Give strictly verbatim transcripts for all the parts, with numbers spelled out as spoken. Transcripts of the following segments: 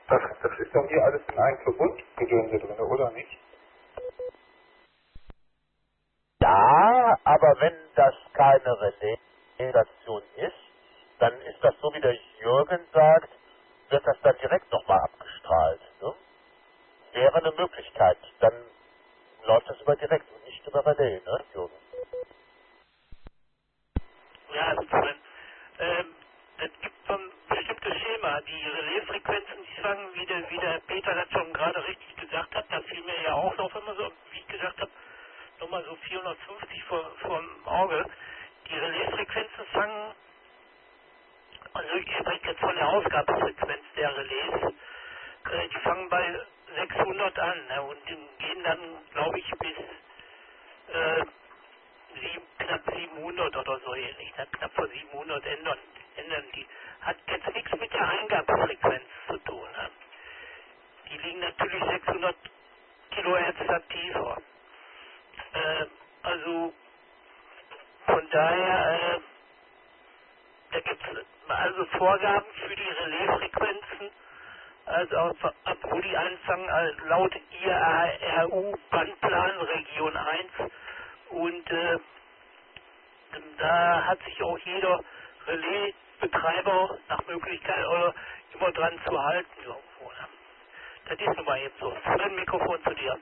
Das, das ist doch hier alles in einem Verbundgedönse drin, oder nicht? Ja, aber wenn das keine Relaisstation ist, dann ist das so, wie der Jürgen sagt, wird das dann direkt nochmal abgestrahlt. Ne? Wäre eine Möglichkeit. Dann läuft das über direkt und nicht über Relais, ne, Jürgen? Ja, also, ähm, es gibt so ein bestimmtes Schema. Die Relaisfrequenzen, die fangen, wie der, wie der Peter das schon gerade richtig gesagt hat, da fiel mir ja auch noch immer so, wie ich gesagt habe, nochmal so vierhundertfünfzig vor, vor dem Auge. Die Relaisfrequenzen fangen, also ich spreche jetzt von der Ausgabefrequenz der Relais, äh, die fangen bei sechshundert an, ne, und die gehen dann, glaube ich, bis äh, sieben, knapp siebenhundert oder so ähnlich, ne, knapp vor siebenhundert ändern, ändern die. Hat jetzt nichts mit der Eingabefrequenz zu tun. Ne. Die liegen natürlich sechshundert Kilohertz da tiefer. Äh, also von daher, äh, da gibt es also Vorgaben für die Relaisfrequenzen, also ab, ab wo die anfangen, also laut I A R U-Bandplan Region eins. Und äh, da hat sich auch jeder Relaisbetreiber nach Möglichkeit oder immer dran zu halten. Irgendwo, ne? Das ist nun mal eben so. Ein Mikrofon zu dir.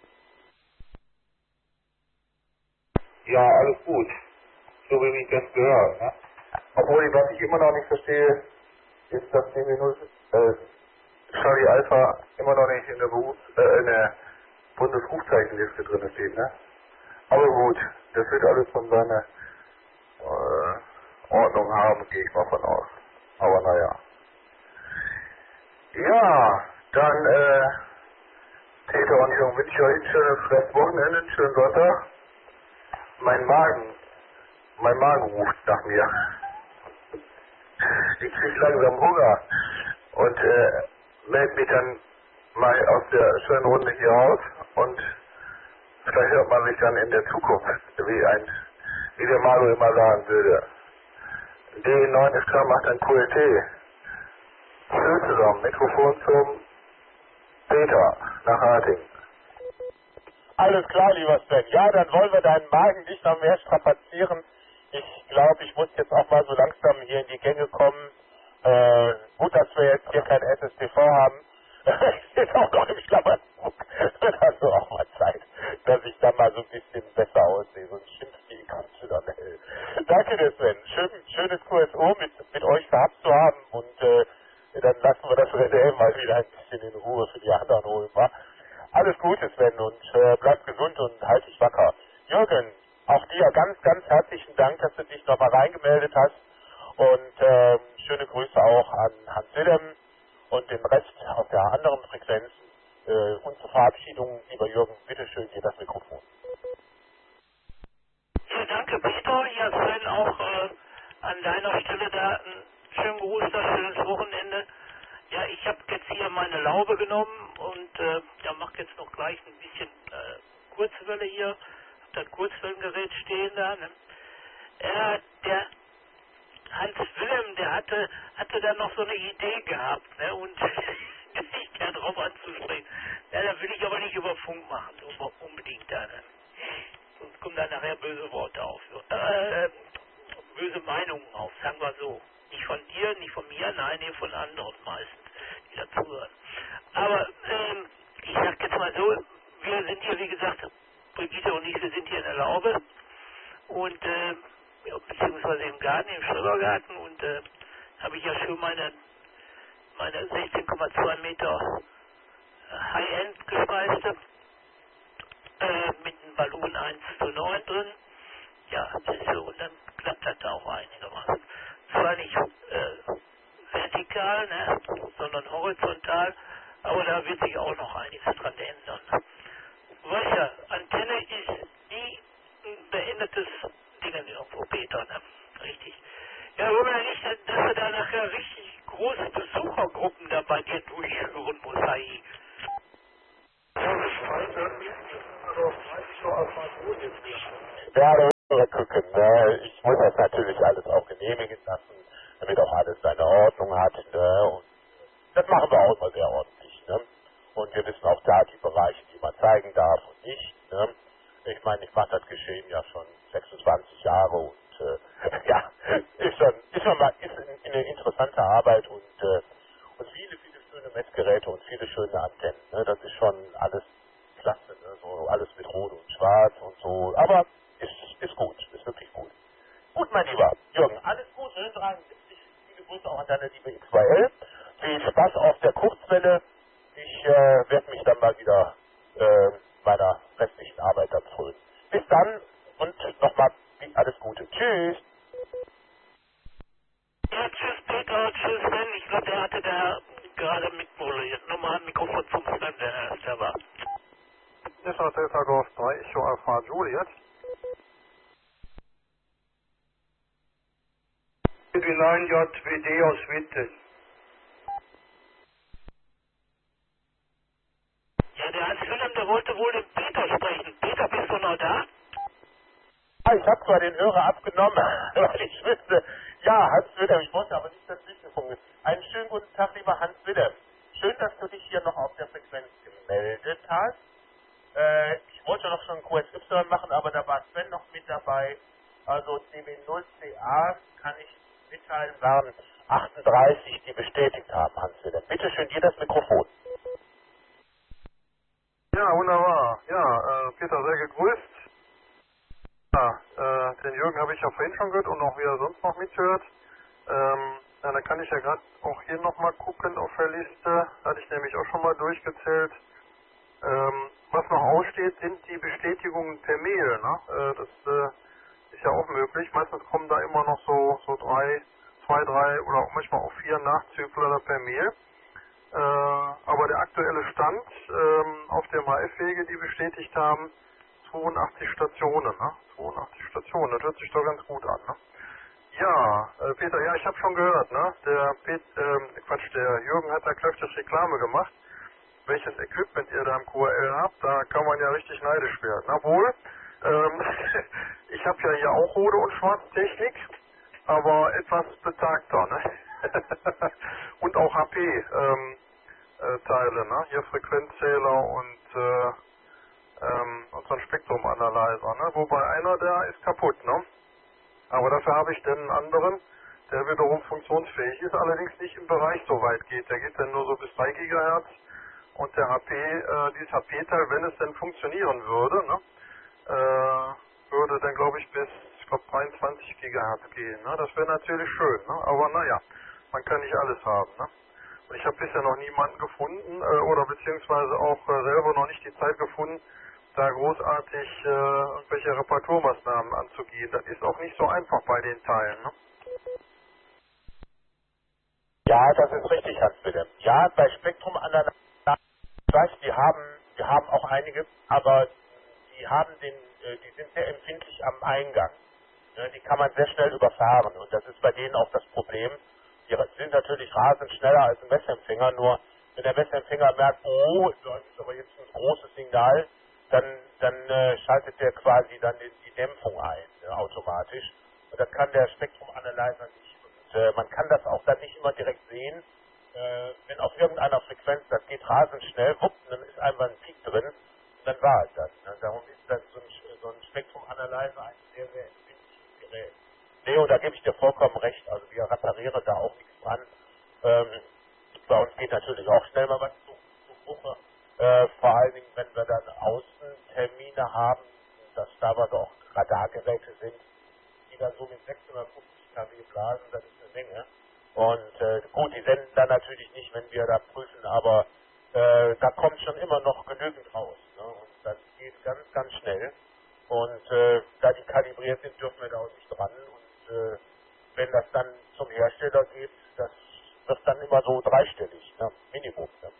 Ja, alles gut. So wie ich das gehört, ne? Obwohl, was ich immer noch nicht verstehe, ist, dass die Minus, äh, Charlie Alpha immer noch nicht in der Berufs-, äh, in der Bundesrufzeichenliste drin steht, ne? Aber gut, das wird alles von seiner äh, Ordnung haben, gehe ich mal von aus. Aber naja. Ja, dann, äh, Peter und Jung, wünsche ich euch ein schönes Restwochenende, einen schönen Sonntag. Mein Magen, mein Magen ruft nach mir. Ich kriege langsam Hunger und äh, melde mich dann mal aus der schönen Runde hier raus und vielleicht hört man sich dann in der Zukunft, wie ein, wie der Mario immer sagen würde. D neun S K macht ein Q L T. Tschüss zusammen, Mikrofon zum Peter nach Harting. Alles klar, lieber Sven. Ja, dann wollen wir deinen Magen nicht noch mehr strapazieren. Ich glaube, ich muss jetzt auch mal so langsam hier in die Gänge kommen. Äh, gut, dass wir jetzt hier kein S S T V haben. Ich stehe auch noch im Schlabberbuch. Wird also auch mal Zeit, dass ich da mal so ein bisschen besser aussehe. So ein Schimpfspiel kannst du dann hell. Danke dir, Sven. Schön, schönes Q S O mit, mit euch gehabt zu haben. Und äh, dann lassen wir das Rennen mal wieder ein bisschen in Ruhe für die anderen holen. Wa? Alles Gute, Sven, und äh, bleib gesund und halt dich wacker. Jürgen, auch dir ganz, ganz herzlichen Dank, dass du dich nochmal reingemeldet hast. Und äh, schöne Grüße auch an Hans Willem und den Rest auf der anderen Frequenz. Äh, und zur Verabschiedung, lieber Jürgen, bitteschön dir das Mikrofon. Ja, danke, Peter. Ja, Sven, auch äh, an deiner Stelle da einen schönen Gruß, das schönes Wochenende. Ja, ich habe jetzt hier meine Laube genommen und äh, ja, mache jetzt noch gleich ein bisschen äh, Kurzwelle hier. Hab das Kurzwellengerät stehen da. Ne? Ja, der Hans Wilhelm, der hatte, hatte dann noch so eine Idee gehabt, ne? Und sich da drauf anzusprechen. Ja, da will ich aber nicht über Funk machen, so unbedingt da. Ne? Sonst kommen da nachher böse Worte auf. Äh, böse Meinungen auf, sagen wir so. Nicht von dir, nicht von mir, nein, nee, von anderen meistens, die dazuhören. Aber ähm, ich sag jetzt mal so, wir sind hier, wie gesagt, Brigitte und ich, wir sind hier in der Laube und äh, ja, beziehungsweise im Garten, im Schrebergarten und äh, habe ich ja schon meine, meine sechzehn Komma zwei Meter High-End gespeiste äh, mit einem Ballon eins zu neun drin. Ja, so, und dann klappt das da auch einigermaßen. Zwar nicht äh, vertikal, ne, sondern horizontal, aber da wird sich auch noch einiges dran ändern. Ne. Du weißt ja, Antenne ist nie ein beendetes Ding irgendwo, Peter, ne? Richtig. Ja, wollen wir nicht, dass du da nachher richtig große Besuchergruppen da bei dir durchführen musst, Hai. Ja, da müssen wir gucken. Ne? Ich muss das natürlich alles auch genehmigen lassen, damit auch alles seine Ordnung hat. Ne? Und das machen wir auch immer sehr ordentlich. Ne? Und wir wissen auch da die Bereiche, die man zeigen darf und nicht. Ne? Ich meine, ich mache das Geschehen ja schon sechsundzwanzig Jahre und äh, ja, ist schon, ist schon mal ist eine interessante Arbeit und, äh, und viele, viele schöne Messgeräte und viele schöne Antennen. Ne? Das ist schon alles klasse, ne? So alles mit Rot und Schwarz und so. Aber ist, ist gut, ist wirklich gut. Gut, mein Lieber Jürgen, alles Gute, dreiundsiebzig, viele Grüße auch an deine liebe X zwei L. Viel Spaß auf der Kurzwelle. Ich äh, werde mich dann mal wieder äh, meiner restlichen Arbeit dann frönen. Bis dann und nochmal alles Gute. Tschüss. Ja, tschüss Peter, tschüss Sven. Ich glaube, der hatte da gerade mitmoderiert. Nochmal Mikrofon zum Sven, der, der war. Nissan Delta Golf drei, Echo Alpha Juliet. Die neun J W D aus Witte. Ja, der Hans Wilhelm, der wollte wohl den Peter sprechen. Peter, bist du noch da? Ah, ich habe zwar den Hörer abgenommen, weil ich wüsste, ja, Hans Wilhelm, ich wollte aber nicht dazwischen funken. Einen schönen guten Tag, lieber Hans Wilhelm. Schön, dass du dich hier noch auf der Frequenz gemeldet hast. Äh, ich wollte noch schon ein Q S Y machen, aber da war Sven noch mit dabei. Also C B null C A kann ich mitteilen, waren achtunddreißig, die bestätigt haben, Hans Wilhelm. Bitte schön, dir das Mikrofon. Ja, wunderbar. Ja, äh, Peter, sehr gegrüßt. Ja, äh, den Jürgen habe ich ja vorhin schon gehört und auch wie er sonst noch mithört. Ähm, ja, dann kann ich ja gerade auch hier nochmal gucken auf der Liste. Hatte ich nämlich auch schon mal durchgezählt. Ähm, was noch aussteht, sind die Bestätigungen per Mail. Ne? Äh, das äh, ist ja auch möglich. Meistens kommen da immer noch so, so drei, zwei, drei oder auch manchmal auch vier Nachzügler per Mail. Äh, aber der aktuelle Stand ähm, auf dem H F-Wege, die bestätigt haben, zweiundachtzig Stationen. Ne? zweiundachtzig Stationen, das hört sich doch ganz gut an. Ne? Ja, äh, Peter, ja, ich habe schon gehört, ne? Der Pet, ähm, Quatsch, der Jürgen hat da kräftig Reklame gemacht. Welches Equipment ihr da im Q R L habt, da kann man ja richtig neidisch werden. Obwohl, ähm, ich habe ja hier auch Rode- und Schwarztechnik, aber etwas betagter, ne? Und auch H P ähm, äh, Teile, ne? Hier Frequenzzähler und äh, ähm, und so ein Spektrumanalyzer, ne? Wobei einer, der ist kaputt, ne? Aber dafür habe ich dann einen anderen, der wiederum funktionsfähig ist, allerdings nicht im Bereich so weit geht. Der geht dann nur so bis drei Gigahertz. Und der H P, äh, dieses H P-Teil, wenn es denn funktionieren würde, ne, äh, würde dann, glaube ich, bis, ich glaube, dreiundzwanzig Gigahertz gehen. Ne? Das wäre natürlich schön, ne? Aber naja, man kann nicht alles haben. Ne? Und ich habe bisher noch niemanden gefunden, äh, oder beziehungsweise auch äh, selber noch nicht die Zeit gefunden, da großartig äh, irgendwelche Reparaturmaßnahmen anzugehen. Das ist auch nicht so einfach bei den Teilen. Ne? Ja, das ist richtig, Hans Wilhelm. Ja, bei Spektrumanalyse, ich weiß, die haben, die haben auch einige, aber die haben den, äh, die sind sehr empfindlich am Eingang. Ne, die kann man sehr schnell überfahren und das ist bei denen auch das Problem. Die sind natürlich rasend schneller als ein Messempfänger, nur wenn der Messempfänger merkt, oh, das ist aber jetzt ein großes Signal, dann, dann äh, schaltet der quasi dann die, die Dämpfung ein, ne, automatisch. Und das kann der Spektrumanalyzer nicht. Und äh, man kann das auch dann nicht immer direkt sehen. Äh, wenn auf irgendeiner Frequenz, das geht rasend schnell, wupp, dann ist einmal ein Peak drin und dann war es das. Ne? Darum ist das so ein, so ein Spektrumanalyzer ein sehr, sehr empfindliches Gerät. Leo, da gebe ich dir vollkommen recht. Also wir reparieren da auch nichts dran. Ähm, bei uns geht natürlich auch schnell mal was zu, zu Buche. Äh, vor allen Dingen, wenn wir dann Außentermine haben, dass da was auch Radargeräte sind, die dann so mit sechshundertfünfzig kW blasen, das ist eine Menge. Und äh, gut, die senden dann natürlich nicht, wenn wir da prüfen, aber äh, da kommt schon immer noch genügend raus. Ne? Und das geht ganz, ganz schnell. Und äh, da die kalibriert sind, dürfen wir da auch nicht dran. Und äh, wenn das dann zum Hersteller geht, das wird dann immer so dreistellig, ne? Minimum. Ne?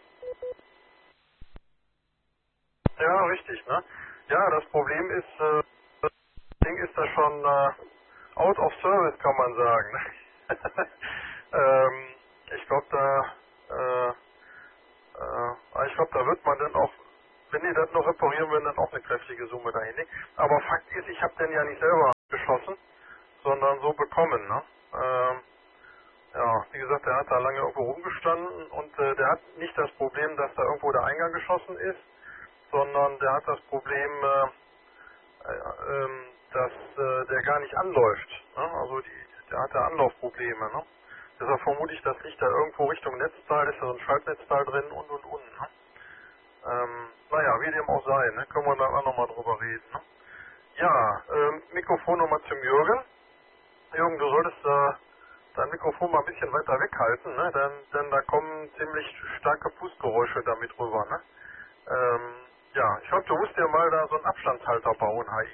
Ja, richtig, ne? Ja, das Problem ist, äh, das Ding ist da schon äh, out of service, kann man sagen. Ne? ähm, ich glaube, da, äh, äh, ich glaube, da wird man dann auch, wenn die das noch reparieren würden, dann auch eine kräftige Summe dahin legen. Aber Fakt ist, ich habe den ja nicht selber geschossen, sondern so bekommen, ne? Ähm, ja, wie gesagt, der hat da lange irgendwo rumgestanden und äh, der hat nicht das Problem, dass da irgendwo der Eingang geschossen ist, sondern der hat das Problem, äh, äh, ähm, dass äh, der gar nicht anläuft. Ne? Also die, der hat da Anlaufprobleme. Ne? Deshalb vermute ich, das liegt da irgendwo Richtung Netzteil, ist da so ein Schaltnetzteil drin und und und. Ne? Ähm, naja, wie dem auch sei, ne? Können wir da auch nochmal drüber reden. Ne? Ja, ähm, Mikrofon nochmal zum Jürgen. Jürgen, du solltest da dein Mikrofon mal ein bisschen weiter weghalten, ne? Denn, denn da kommen ziemlich starke Pustgeräusche damit rüber, ne? Ähm, ja, ich glaube, du musst dir mal da so einen Abstandshalter bauen, Hai.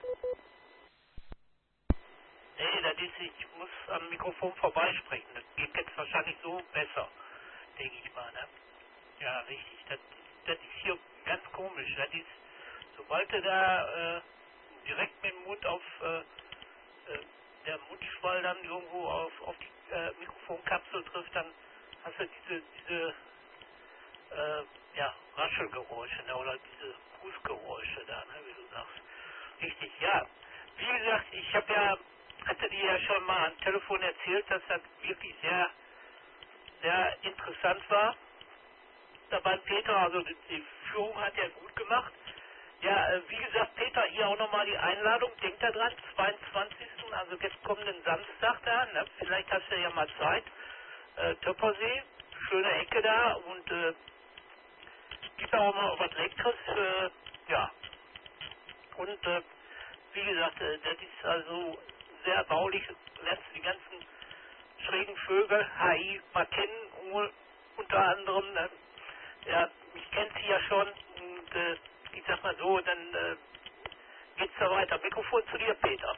Nee, das ist, ich muss am Mikrofon vorbeisprechen. Das geht jetzt wahrscheinlich so besser, denke ich mal, ne? Ja, richtig. Das, das ist hier ganz komisch. Das ist, sobald du da äh, direkt mit dem Mund auf äh, äh, der Mundschwall dann irgendwo auf, auf die äh, Mikrofonkapsel trifft, dann hast du diese, diese äh, ja, Raschelgeräusche, ne, oder diese Fußgeräusche da, ne, wie du sagst. Richtig, ja. Wie gesagt, ich habe ja, hatte dir ja schon mal am Telefon erzählt, dass das wirklich sehr, sehr interessant war. Da beim Peter, also die, die Führung hat er gut gemacht. Ja, äh, wie gesagt, Peter, hier auch nochmal die Einladung, denkt da dran, zweiundzwanzigsten Also jetzt kommenden Samstag da, ne? Vielleicht hast du ja mal Zeit. Äh, Töppersee, schöne Ecke da und äh, gibt auch mal was Leckeres, äh, ja. Und äh, wie gesagt, äh, das ist also sehr baulich, lernst du die ganzen schrägen Vögel, H I, mal kennen, unter anderem, ne? Ja, ich kenne sie ja schon und äh, ich sag mal so, dann äh, geht's da weiter. Mikrofon zu dir, Peter.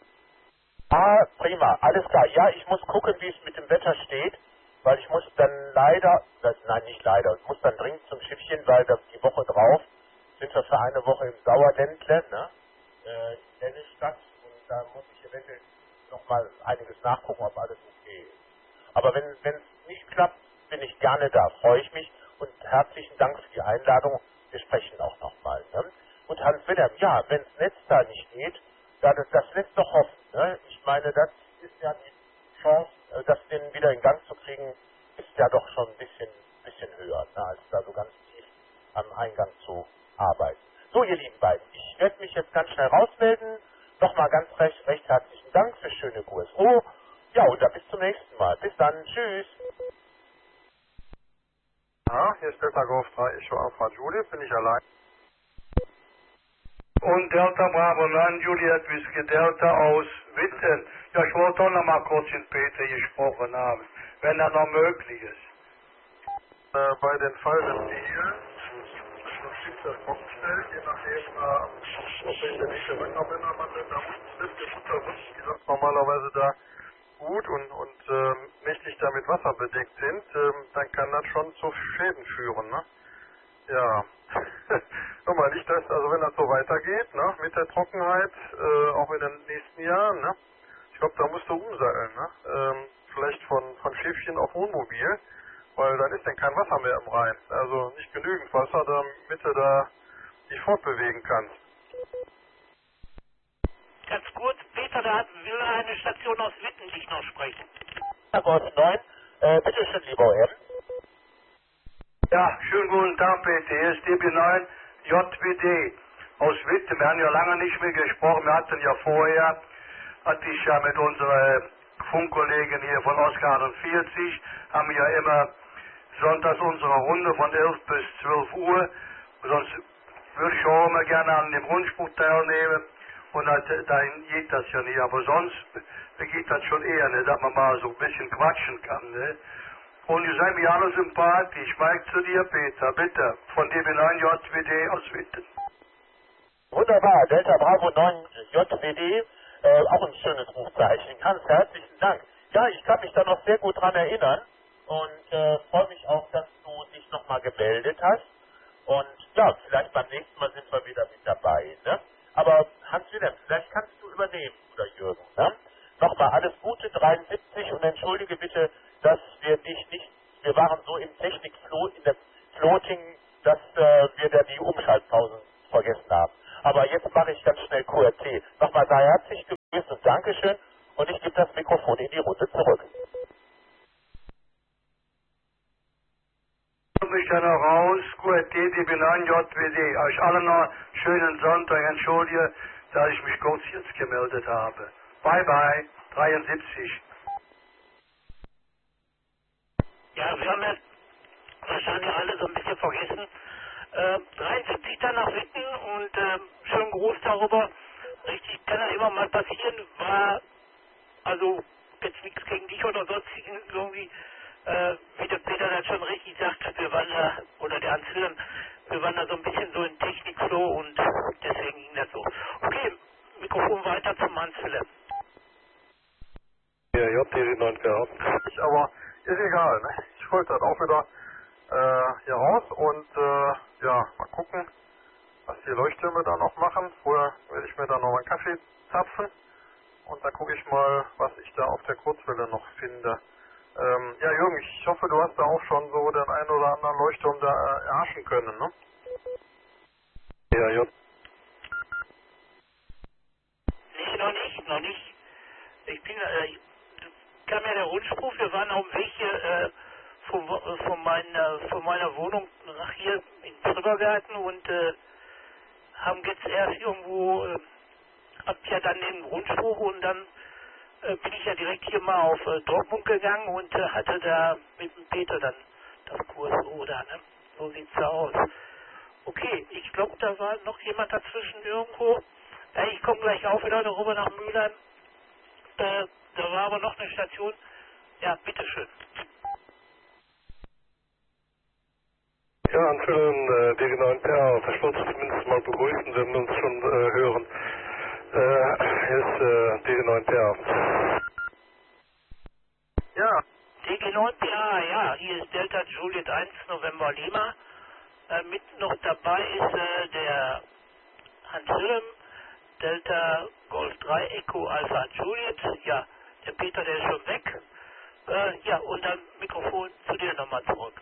Ah, prima, alles klar. Ja, ich muss gucken, wie es mit dem Wetter steht, weil ich muss dann leider, das, nein, nicht leider, ich muss dann dringend zum Schiffchen, weil das die Woche drauf sind wir für eine Woche im Sauerländle, ne, äh, in Dennestadt, und da muss ich eventuell nochmal einiges nachgucken, ob alles okay ist. Aber wenn es nicht klappt, bin ich gerne da, freue ich mich und herzlichen Dank für die Einladung. Wir sprechen auch nochmal. Ne? Und Hans-Wilhelm, ja, wenn das Netz da nicht geht, ja, das, das lässt doch hoffen. Ne? Ich meine, das ist ja die Chance, das den wieder in Gang zu kriegen, ist ja doch schon ein bisschen, bisschen höher, ne? Als da so ganz tief am Eingang zu arbeiten. So, ihr lieben beiden, ich werde mich jetzt ganz schnell rausmelden. Nochmal ganz recht, recht herzlichen Dank für schöne Q S O. Ja, und dann bis zum nächsten Mal. Bis dann. Tschüss. Ja, hier ist Delta Golf drei Echo Alpha Juliet, bin ich allein. Und Delta Bravo neun Juliet Whisky Delta aus Witten. Ja, ich wollte auch noch mal kurz mit Peter gesprochen haben, wenn das noch möglich ist. Äh, bei den Fallen hier, das schiebt das Trockenstell, je nachdem, äh, auf welche Nische Wetterbänder man denn da unten ist, im Untergrund, die das normalerweise da gut und, und ähm, nächtlich da mit Wasser bedeckt sind, ähm, dann kann das schon zu Schäden führen, ne? Ja. Guck mal, nicht das, also wenn das so weitergeht, ne, mit der Trockenheit, äh, auch in den nächsten Jahren, ne? Ich glaube, da musst du umseilen, ne? Ähm, vielleicht von, von Schiffchen auf Wohnmobil, weil dann ist dann kein Wasser mehr im Rhein. Also nicht genügend Wasser, damit du da dich fortbewegen kannst. Ganz kurz, Peter, da will eine Station aus Witten dich noch sprechen. Golf neun, äh, bitteschön, lieber O M. Ja, schönen guten Tag, Peter. Hier ist D B neun J W D aus Witten. Wir haben ja lange nicht mehr gesprochen. Wir hatten ja vorher, hatte ich ja mit unserer Funkkollegin hier von Oscar einundvierzig, haben wir ja immer sonntags unsere Runde von elf bis zwölf Uhr. Sonst würde ich auch immer gerne an dem Rundspruch teilnehmen. Und da geht das ja nicht. Aber sonst geht das schon eher, ne, dass man mal so ein bisschen quatschen kann. Ne? Und ihr seid mir alle sympathisch. Mike zu dir, Peter, bitte. Von D B neun J W D aus Witten. Wunderbar, Delta Bravo neun J W D, äh, auch ein schönes Rufzeichen. Ganz herzlichen Dank. Ja, ich kann mich da noch sehr gut dran erinnern und äh, freue mich auch, dass du dich nochmal gemeldet hast. Und ja, vielleicht beim nächsten Mal sind wir wieder mit dabei. Ne? Aber Hans-Wilhelm, vielleicht kannst du übernehmen, oder Jürgen. Ne? Nochmal alles Gute, dreiundsiebzig, und entschuldige bitte, dass wir dich nicht, wir waren so im Technikflow, in der Floating, dass äh, wir da die Umschaltpausen vergessen haben. Aber jetzt mache ich ganz schnell Q R T. Nochmal sei herzlich gegrüßt und Dankeschön, und ich gebe das Mikrofon in die Runde zurück. mich dann auch raus. Q R T, D B neun, J W D. Euch allen noch einen schönen Sonntag. Entschuldige, dass ich mich kurz jetzt gemeldet habe. Bye bye, dreiundsiebzig. Ja, wir haben ja wahrscheinlich alle so ein bisschen vergessen. Äh, dreiundsiebzig dann nach Witten und äh, schönen Gruß darüber. Richtig, kann ja immer mal passieren. War also jetzt nichts gegen dich oder sonstigen irgendwie, äh, wie der Peter das schon richtig sagt, wir waren da, oder der Hans Wilhelm, wir waren da so ein bisschen so in Technikflow und deswegen ging das so. Okay, Mikrofon weiter zum Hans Wilhelm. Ja, J D neun P A. Aber ist egal, ne? Ich wollte dann auch wieder äh, hier raus und äh, ja, mal gucken, was die Leuchttürme da noch machen. Vorher werde ich mir dann noch einen Kaffee zapfen und dann gucke ich mal, was ich da auf der Kurzwelle noch finde. Ähm, ja, Jürgen, ich hoffe, du hast da auch schon so den einen oder anderen Leuchtturm da äh, erhaschen können, ne? Ja, J. Nee, noch nicht, noch nicht. Ich bin, äh, kam ja der Rundspruch, wir waren auf dem Weg hier, äh, von, von, meiner, von meiner Wohnung nach hier in Zimmergarten und äh, haben jetzt erst irgendwo, äh, hab ja dann den Rundspruch und dann äh, bin ich ja direkt hier mal auf äh, Dortmund gegangen und äh, hatte da mit dem Peter dann das Kurs oder, ne? So sieht's da aus. Okay, ich glaube, da war noch jemand dazwischen irgendwo. Ja, ich komme gleich auch wieder rüber nach Mülheim. Äh, da war aber noch eine Station. Ja, bitteschön. Ja, Anfüllern, äh, D G neun P A, ich wollte zumindest mal begrüßen, wenn wir uns schon äh, hören. Äh, hier ist äh, D G neun P A. Ja. D G neun P A, ja, hier ist Delta Juliet eins November Lima. Äh, mit noch dabei ist äh, der Hans Wilhelm, Delta Golf drei Echo Alpha Juliet. Ja, der Peter, der ist schon weg. Äh, ja, und dann Mikrofon zu dir nochmal zurück.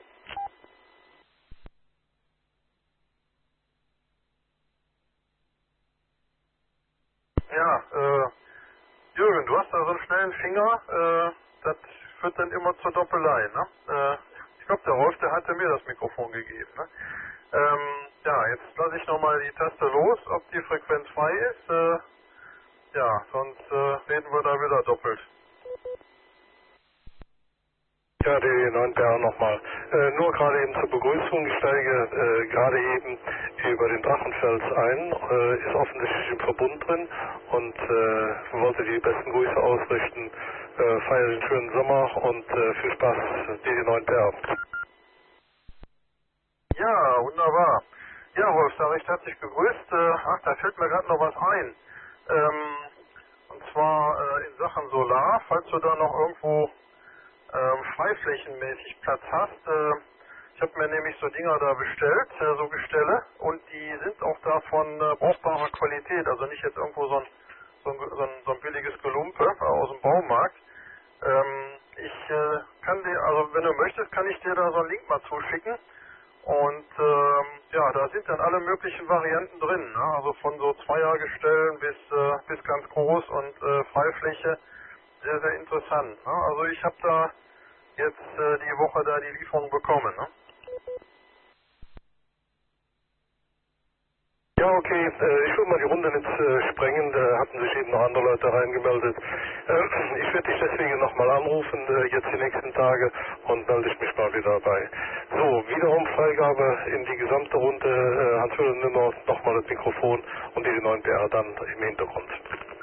Ja, äh, Jürgen, du hast da so einen schnellen Finger, äh, das führt dann immer zur Doppelei, ne? Äh, ich glaube, der Rolf, der hatte mir das Mikrofon gegeben, ne? Ähm, ja, jetzt lasse ich nochmal die Taste los, ob die Frequenz frei ist, äh, ja, sonst äh, reden wir da wieder doppelt. Ja, D G neun P A nochmal. Äh, nur gerade eben zur Begrüßung. Ich steige äh, gerade eben über den Drachenfels ein, äh, ist offensichtlich im Verbund drin und äh, wollte die besten Grüße ausrichten. Äh, feiere den schönen Sommer und äh, viel Spaß, D G neun P A. Ja, wunderbar. Ja, Rolf, da recht herzlich gegrüßt. Äh, ach, da fällt mir gerade noch was ein. Ähm, und zwar äh, in Sachen Solar, falls du da noch irgendwo ähm, freiflächenmäßig Platz hast. Äh, ich habe mir nämlich so Dinger da bestellt, äh, so Gestelle, und die sind auch da von äh, brauchbarer Qualität, also nicht jetzt irgendwo so ein, so ein, so ein, so ein billiges Gelumpe äh, aus dem Baumarkt. Ähm, ich äh, kann dir, also wenn du möchtest, kann ich dir da so einen Link mal zuschicken. Und ähm, ja, da sind dann alle möglichen Varianten drin, ne? Also von so Zweiergestellen bis äh, bis ganz groß und äh, Freifläche. Sehr, sehr interessant. Ne? Also ich habe da jetzt äh, die Woche da die Lieferung bekommen. Ne? Ja, okay. Äh, ich würde mal die Runde nicht äh, sprengen. Da hatten sich eben noch andere Leute reingemeldet. Äh, ich werde dich deswegen nochmal anrufen, äh, jetzt die nächsten Tage, und melde ich mich mal wieder bei. So, wiederum Freigabe in die gesamte Runde. Äh, Hans-Wilhelm, nimm noch nochmal das Mikrofon und die neun P R dann im Hintergrund.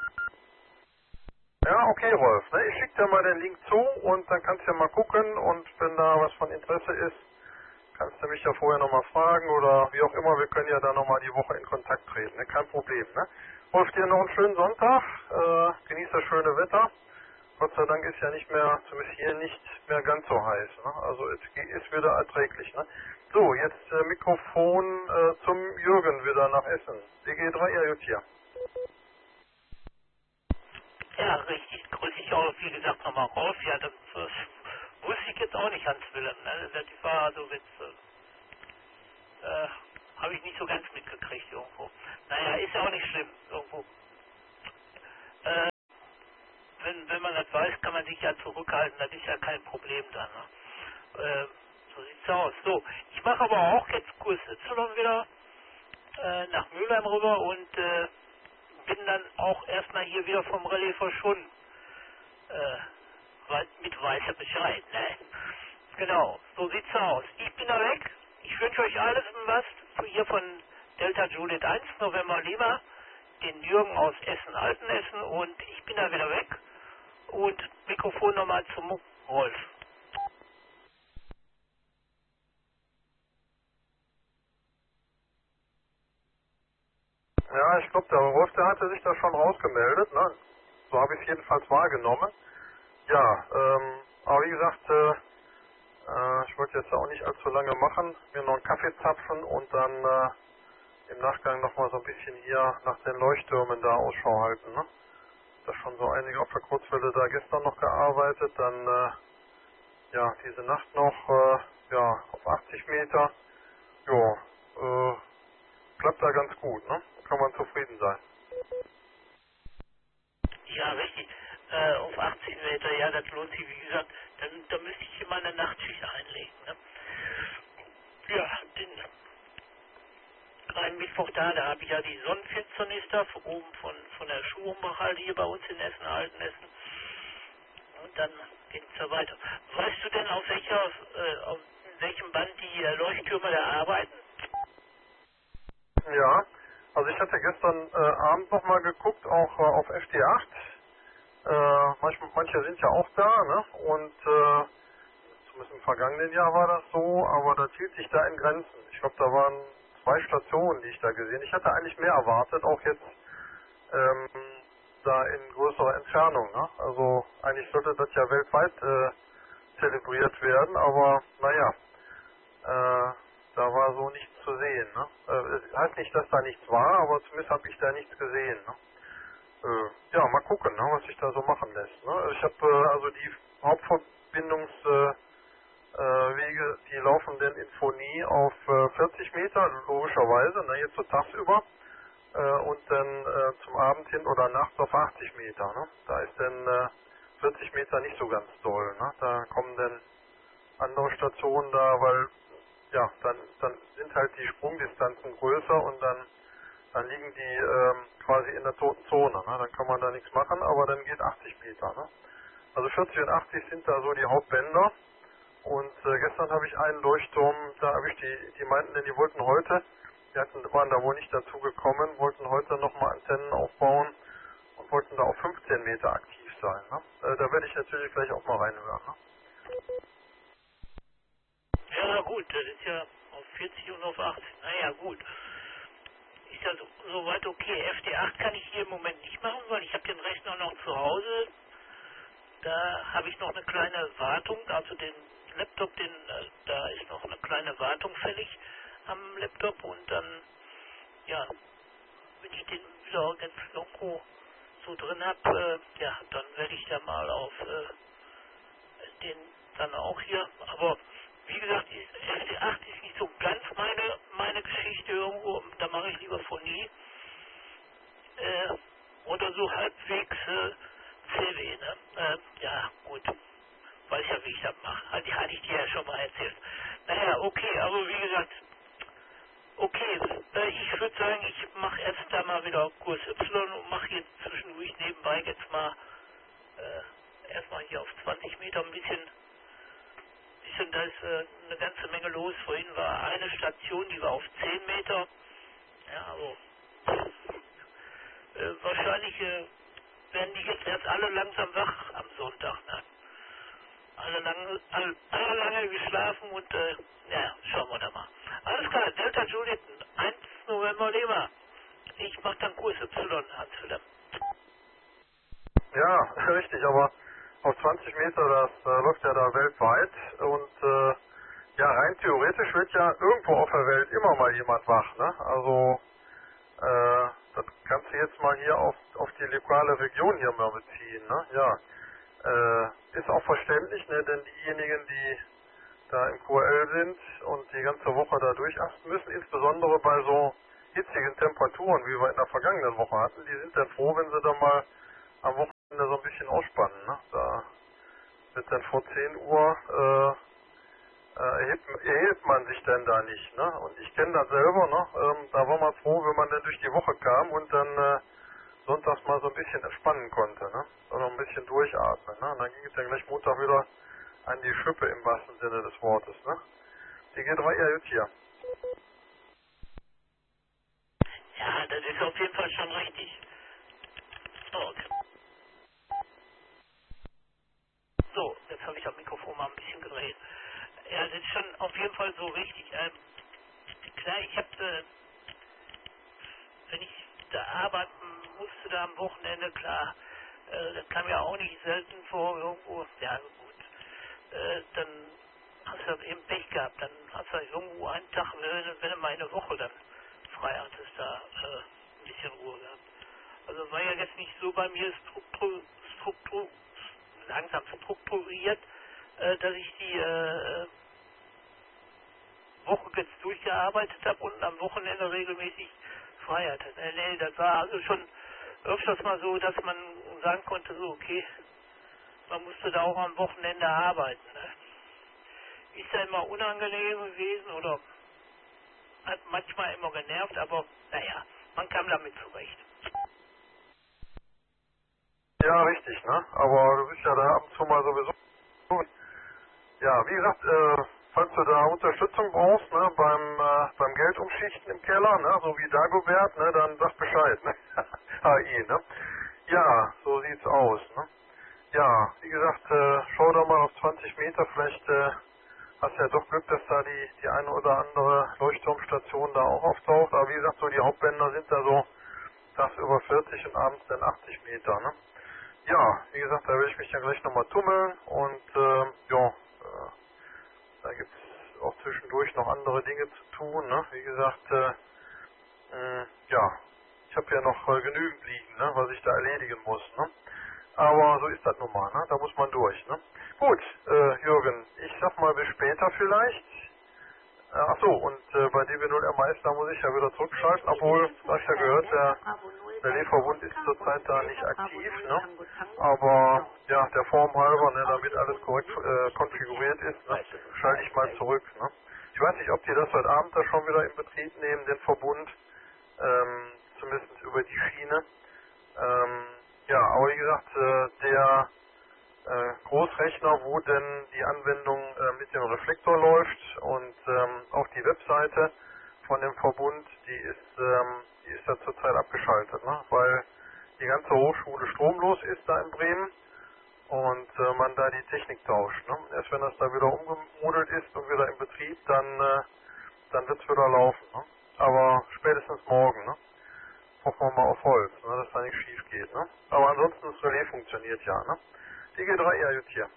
Ja, okay, Rolf. Ne, ich schicke dir mal den Link zu und dann kannst du ja mal gucken, und wenn da was von Interesse ist, kannst du mich ja vorher nochmal fragen oder wie auch immer. Wir können ja da nochmal die Woche in Kontakt treten. Ne? Kein Problem. Ne? Rolf, dir noch einen schönen Sonntag. Äh, genieß das schöne Wetter. Gott sei Dank ist ja nicht mehr, zumindest hier nicht mehr ganz so heiß. Ne? Also es ist wieder erträglich. Ne? So, jetzt äh, Mikrofon äh, zum Jürgen wieder nach Essen. D G drei R J hier. Ja, richtig. Grüße ich auch, wie gesagt, nochmal raus. Ja, das äh, wusste ich jetzt auch nicht, Hans Wilhelm. Ne? Das war also jetzt, äh, äh, habe ich nicht so ganz mitgekriegt irgendwo. Naja, ist ja auch nicht schlimm irgendwo. Äh, wenn, wenn man das weiß, kann man sich ja zurückhalten. Das ist ja kein Problem dann. Ne? Äh, so sieht's aus. So, Ich mache aber auch jetzt Kurs Y wieder äh, nach Mülheim rüber und äh, bin dann auch erstmal hier wieder vom Relais verschwunden. Äh, weil- mit weißer Bescheid, ne? Genau, so sieht's aus. Ich bin da weg. Ich wünsche euch alles und was. Hier von Delta Juliet eins, November Lima, den Jürgen aus Essen-Altenessen und ich bin da wieder weg. Und Mikrofon nochmal zum Rolf. Ja, ich glaube, der Rolf, der hatte sich da schon rausgemeldet, ne? So habe ich es jedenfalls wahrgenommen. Ja, ähm, aber wie gesagt, äh, äh, ich wollte jetzt auch nicht allzu lange machen, mir noch einen Kaffee zapfen und dann äh, im Nachgang nochmal so ein bisschen hier nach den Leuchttürmen da Ausschau halten, ne? Da schon so einige auf der Kurzwelle da gestern noch gearbeitet, dann äh, ja, diese Nacht noch äh, ja, auf achtzig Meter. Ja, äh, klappt da ganz gut, ne? Kann man zufrieden sein. Ja, richtig. Äh, auf achtzig Meter, ja, das lohnt sich, wie gesagt. Dann, dann müsste ich hier mal eine Nachtschicht einlegen, ne? Ja, den einen Mittwoch da, da habe ich ja die Sonnenfinsternis da oben von, von der Schuhenbach halt hier bei uns in Essen, Altenessen. Und dann geht es ja weiter. Weißt du denn, auf welcher, äh, auf welchem Band die äh, Leuchttürme da arbeiten? Ja, also ich hatte gestern äh, Abend nochmal geguckt, auch äh, auf F D acht. Äh, manch, manche sind ja auch da, ne? Und äh, zumindest im vergangenen Jahr war das so, aber das hielt sich da in Grenzen. Ich glaube, da waren zwei Stationen, die ich da gesehen. Ich hatte eigentlich mehr erwartet, auch jetzt ähm, da in größerer Entfernung. Ne? Also eigentlich sollte das ja weltweit äh, zelebriert werden, aber naja, äh, da war so nichts zu sehen. Ne? Äh, es heißt nicht, dass da nichts war, aber zumindest habe ich da nichts gesehen. Ne? Äh, ja, mal gucken, ne, was sich da so machen lässt. Ne? Ich habe äh, also die Hauptverbindungs... Äh, äh, Wege, die laufen denn in Phonie auf äh, vierzig Meter, logischerweise, ne, jetzt so tagsüber, äh, und dann äh, zum Abend hin oder nachts auf achtzig Meter. Ne? Da ist dann äh, vierzig Meter nicht so ganz doll. Ne? Da kommen dann andere Stationen da, weil ja, dann, dann sind halt die Sprungdistanzen größer und dann, dann liegen die ähm, quasi in der toten Zone. Ne? Dann kann man da nichts machen, aber dann geht achtzig Meter. Ne? Also vierzig und achtzig sind da so die Hauptbänder. Und äh, gestern habe ich einen Leuchtturm, da habe ich die, die meinten, denn die wollten heute, die hatten, waren da wohl nicht dazu gekommen, wollten heute nochmal Antennen aufbauen und wollten da auf fünfzehn Meter aktiv sein. Ne? Äh, da werde ich natürlich gleich auch mal reinhören. Ne? Ja, gut, das ist ja auf vierzig und auf achtzig. Naja, gut. Ist ja so, soweit okay. F D acht kann ich hier im Moment nicht machen, weil ich habe den Rechner noch zu Hause. Da habe ich noch eine kleine Wartung, also den Laptop, den, äh, da ist noch eine kleine Wartung fällig am Laptop und dann, ja, wenn ich den wieder ganz loco so drin habe, äh, ja, dann werde ich da mal auf äh, den dann auch hier, aber wie gesagt, F D acht ist nicht so ganz meine, meine Geschichte irgendwo, da mache ich lieber Phonie äh, oder so halbwegs äh, C W, ne? Äh, ja, gut. Weiß ja, wie ich das mache. Hatte, hatte ich dir ja schon mal erzählt. Naja, okay, aber wie gesagt, okay, äh, ich würde sagen, ich mache erst da mal wieder Kurs Y und mache jetzt zwischendurch nebenbei jetzt mal äh, erstmal hier auf zwanzig Meter ein bisschen, bisschen da ist äh, eine ganze Menge los. Vorhin war eine Station, die war auf zehn Meter. Ja, also äh, wahrscheinlich äh, werden die jetzt erst alle langsam wach am Sonntag, ne? Alle lange, alle, alle lange geschlafen und, äh, ja, schauen wir da mal. Alles klar, Delta Juliet eins November Lima. Ich mach dann Kurs Y, Hans Philipp. Ja, richtig, aber auf zwanzig Meter, das äh, läuft ja da weltweit und äh, ja, rein theoretisch wird ja irgendwo auf der Welt immer mal jemand wach, ne? Also äh, das kannst du jetzt mal hier auf, auf die lokale Region hier mal beziehen, ne? Ja, äh, ist auch verständlich, ne? Denn diejenigen, die da im Q L sind und die ganze Woche da durchachten müssen, insbesondere bei so hitzigen Temperaturen, wie wir in der vergangenen Woche hatten, die sind dann froh, wenn sie dann mal am Wochenende so ein bisschen ausspannen. Ne? Da wird dann vor zehn Uhr äh, erhebt, erhebt man sich denn da nicht, ne? Und ich kenne das selber, ne? Ähm, da war man froh, wenn man dann durch die Woche kam und dann äh, sonntags mal so ein bisschen entspannen konnte, ne? Und noch ein bisschen durchatmen, ne? Und dann ging es dann gleich Montag wieder an die Schippe im wahrsten Sinne des Wortes, ne? Die G drei R J hier. Ja, das ist auf jeden Fall schon richtig. So, okay. So, jetzt habe ich das Mikrofon mal ein bisschen gedreht. Ja, das ist schon auf jeden Fall so richtig. Ähm, klar, ich habe, äh, wenn ich da arbeiten musste, da am Wochenende, klar, äh, das kam ja auch nicht selten vor irgendwo. Ja, gut, äh, dann hast du eben Pech gehabt. Dann hast du irgendwo einen Tag, wenn, wenn du mal eine Woche dann frei hattest, da äh, ein bisschen Ruhe gehabt. Also war ja jetzt nicht so bei mir struktur, struktur, langsam strukturiert, äh, dass ich die äh, Woche jetzt durchgearbeitet habe und am Wochenende regelmäßig frei hatte. Nee, nee, das war also schon öfters mal so, dass man sagen konnte, so okay, man musste da auch am Wochenende arbeiten. Ne? Ist ja immer unangenehm gewesen oder hat manchmal immer genervt, aber naja, man kam damit zurecht. Ja, richtig, ne? Aber du bist ja da ab und zu mal sowieso. Ja, wie gesagt, äh, falls du da Unterstützung brauchst, ne, beim, äh, beim Geldumschichten im Keller, ne, so wie Dagobert, ne, dann sag Bescheid, ne? H I, ne? Ja, so sieht's aus, ne? Ja, wie gesagt, äh, schau da mal auf zwanzig Meter, vielleicht äh, hast du ja doch Glück, dass da die, die eine oder andere Leuchtturmstation da auch auftaucht, aber wie gesagt, so die Hauptbänder sind da so tagsüber vierzig und abends dann achtzig Meter, ne? Ja, wie gesagt, da will ich mich dann gleich nochmal tummeln und äh, ja, äh, da gibt es auch zwischendurch noch andere Dinge zu tun, ne? Wie gesagt, äh, mh, ja, ich habe ja noch äh, genügend liegen, ne, was ich da erledigen muss, ne? Aber so ist das nun mal, ne? Da muss man durch, ne? Gut, äh, Jürgen, ich sag mal bis später vielleicht. Äh, ach so, und äh, bei D B null R Meister muss ich ja wieder zurückschalten, obwohl, du hast ja gehört, der, der Lieferbund ist zurzeit da nicht aktiv, ne? Aber ja, der Form halber, ne, damit alles korrekt äh, konfiguriert ist, ne, schalte ich mal zurück, ne? Ich weiß nicht, ob die das heute Abend da schon wieder in Betrieb nehmen, den Verbund, ähm, zumindest über die Schiene. Ähm, ja, aber wie gesagt, äh, der äh, Großrechner, wo denn die Anwendung äh, mit dem Reflektor läuft und ähm, auch die Webseite von dem Verbund, die ist, ähm, die ist ja zurzeit abgeschaltet, ne? Weil die ganze Hochschule stromlos ist da in Bremen und äh, man da die Technik tauscht. Ne? Erst wenn das da wieder umgemodelt ist und wieder in Betrieb, dann, äh, dann wird es wieder laufen. Ne? Aber spätestens morgen, ne? Hoffen wir mal auf Holz, ne? Dass da nichts schief geht. Ne? Aber ansonsten das Relais funktioniert ja. Ne? Die G drei R J hier.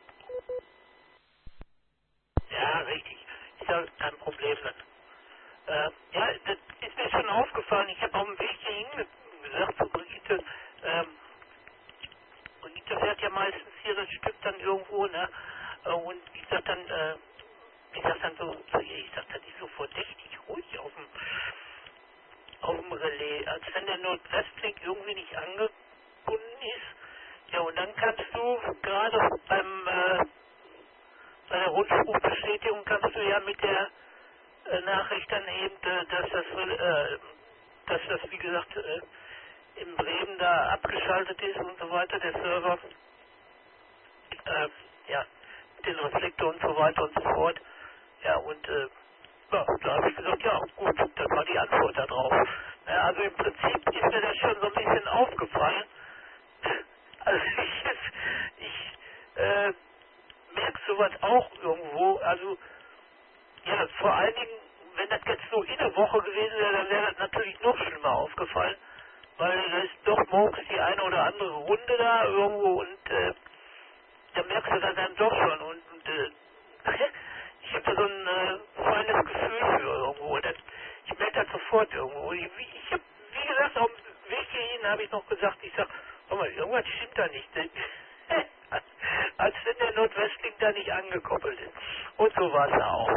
Ja, richtig. Ist ja kein Problem dann. Äh, ja, das ist mir schon aufgefallen. Ich habe auf dem Weg hierhin gesagt zu Brigitte, ähm, Brigitte fährt ja meistens hier das Stück dann irgendwo, ne? Äh, Und ich sag dann, äh, ich sag dann so zu ihr, ich sag, das ist so verdächtig ruhig auf dem, auf dem Relais, als wenn der Nordwestweg irgendwie nicht angebunden ist. Ja, und dann kannst du gerade beim, äh, bei der Rundfunkbestätigung kannst du ja mit der äh, Nachricht dann eben, äh, dass das, äh, dass das wie gesagt äh, in Bremen da abgeschaltet ist und so weiter, der Server, äh, ja, mit den Reflektoren und so weiter und so fort. Ja, und äh, ja, da habe ich gesagt, ja gut, das war die Antwort darauf. Ja, also im Prinzip ist mir das schon so ein bisschen aufgefallen. Also ich, ich äh, merke sowas auch irgendwo, also ja, vor allen Dingen, wenn das jetzt so in der Woche gewesen wäre, dann wäre das natürlich noch schlimmer aufgefallen, weil da ist doch morgens die eine oder andere Runde da irgendwo und äh, da merkst du das dann doch schon und, und äh, ich habe da so ein äh, feines Gefühl für irgendwo. Das, ich merke das sofort irgendwo. Ich, ich habe, wie gesagt, auf dem Weg hierhin habe ich noch gesagt, ich sag, hör mal, irgendwas stimmt da nicht. Als wenn der Nordwestling da nicht angekoppelt ist. Und so war es auch.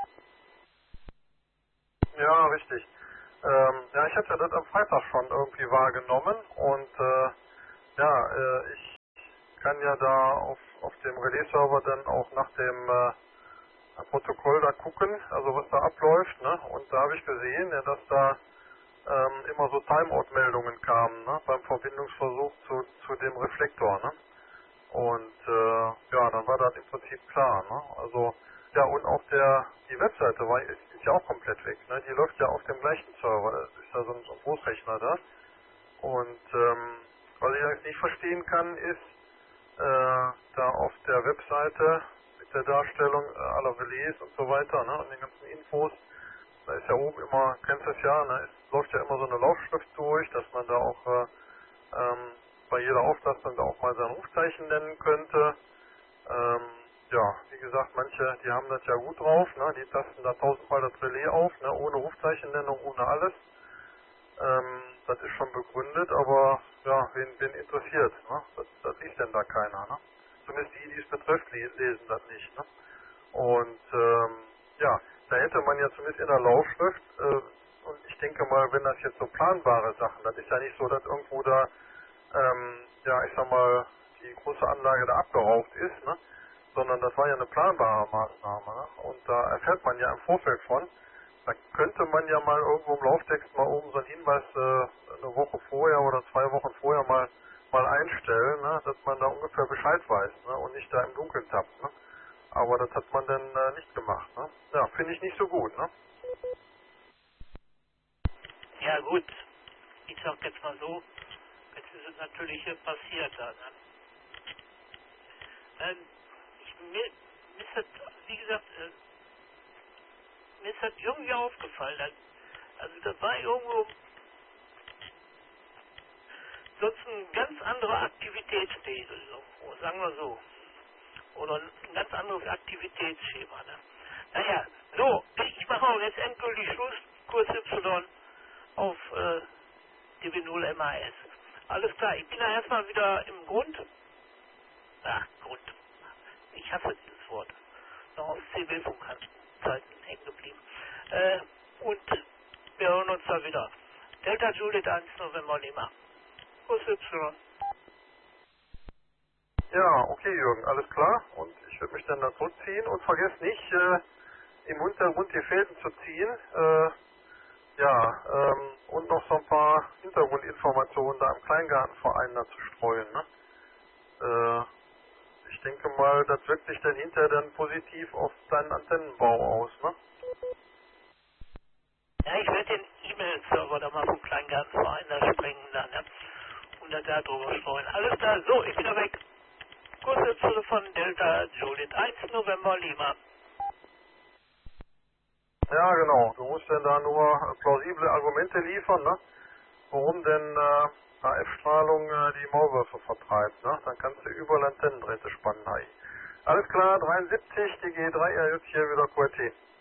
Ja, richtig. Ähm, ja, ich hatte das am Freitag schon irgendwie wahrgenommen und äh, ja, äh, ich kann ja da auf, auf dem Relais-Server dann auch nach dem äh, Protokoll da gucken, also was da abläuft, ne? Und da habe ich gesehen, ja, dass da ähm, immer so Timeout-Meldungen kamen, ne? Beim Verbindungsversuch zu, zu dem Reflektor, ne? Und äh, ja, dann war das im Prinzip klar, ne? Also ja, und auch der die Webseite war ist, ist ja auch komplett weg, ne? Die läuft ja auf dem gleichen Server, das ist ja so ein, so ein Großrechner da. Und ähm, was ich jetzt nicht verstehen kann, ist äh, da auf der Webseite mit der Darstellung äh, aller Relais und so weiter, ne, und den ganzen Infos, da ist ja oben immer, kennst du es ja, ne, es läuft ja immer so eine Laufschrift durch, dass man da auch äh, ähm, bei jeder Auftastung da auch mal sein Rufzeichen nennen könnte. Ähm, ja, wie gesagt, manche, die haben das ja gut drauf, ne, die tasten da tausendmal das Relais auf, ne, ohne Rufzeichennennung, ohne alles. Ähm, das ist schon begründet, aber ja, wen, wen interessiert, ne? Das, das liest denn da keiner, ne? Zumindest die, die es betrifft, lesen das nicht, ne? Und ähm, ja, da hätte man ja zumindest in der Laufschrift, äh, und ich denke mal, wenn das jetzt so planbare Sachen, das ist ja nicht so, dass irgendwo da, ähm, ja, ich sag mal, die große Anlage da abgeraucht ist, ne? Sondern das war ja eine planbare Maßnahme, ne? Und da erfährt man ja im Vorfeld von. Da könnte man ja mal irgendwo im Lauftext mal oben so einen Hinweis äh, eine Woche vorher oder zwei Wochen vorher mal mal einstellen, ne, dass man da ungefähr Bescheid weiß, ne, und nicht da im Dunkeln tappt, ne. Aber das hat man dann äh, nicht gemacht, ne. Ja, finde ich nicht so gut, ne. Ja gut, ich sag jetzt mal so, jetzt ist es natürlich äh, passiert da, ne? Ähm, ich, mir, mir ist das, wie gesagt, äh, mir ist das irgendwie aufgefallen, dass, also da war irgendwo sonst ein ganz anderer Aktivitätspegel, so, sagen wir so. Oder ein ganz anderes Aktivitätsschema. Ne? Naja, so, ich mache auch jetzt endgültig Schluss, Kurs Y auf äh, D B null M A S. Alles klar, ich bin da erstmal wieder im Grund. Ach, Grund. Ich hasse dieses Wort. Noch aus C B-Funkzeiten hängen geblieben. Äh, und wir hören uns da wieder. Delta Juliet eins November Lima. Kurs Y. Ja, okay, Jürgen, alles klar. Und ich würde mich dann da zurückziehen und vergesst nicht, äh, im Hintergrund die Fäden zu ziehen. Äh, ja, ähm, und noch so ein paar Hintergrundinformationen da im Kleingartenverein da zu streuen, ne? Äh, ich denke mal, das wirkt sich dann hinterher dann positiv auf deinen Antennenbau aus, ne? Ja, ich werde den E-Mail-Server da mal vom Kleingartenverein da sprengen dann, ne? Und dann da drüber streuen. Alles klar, so, ich bin da weg. Kurs Y von Delta Juliet eins November Lima. Ja, genau. Du musst dann da nur plausible Argumente liefern, ne? Warum denn äh, A F-Strahlung äh, die Maulwürfe vertreibt, ne? Dann kannst du überall Antennendrähte spannen. Alles klar, dreiundsiebzig, die G drei R J hier wieder Q R T.